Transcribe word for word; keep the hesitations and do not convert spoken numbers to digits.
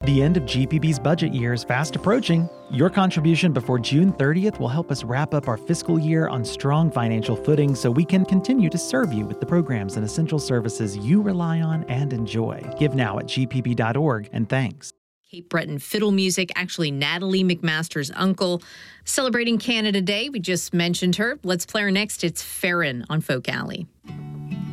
The end of G P B's budget year is fast approaching. Your contribution before June thirtieth will help us wrap up our fiscal year on strong financial footing so we can continue to serve you with the programs and essential services you rely on and enjoy. Give now at g p b dot org, and thanks. Cape Breton fiddle music, actually Natalie McMaster's uncle, celebrating Canada Day. We just mentioned her. Let's play her next. It's Farron on Folk Alley.